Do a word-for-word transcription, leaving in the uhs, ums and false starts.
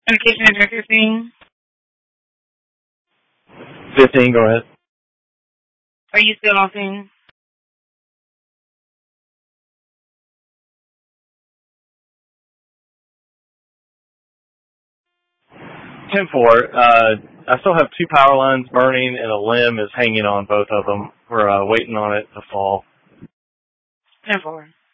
Medication and fifteen. fifteen, go ahead. Are you still on scene? ten four, uh, I still have two power lines burning and a limb is hanging on both of them. We're uh, waiting on it to fall. ten four.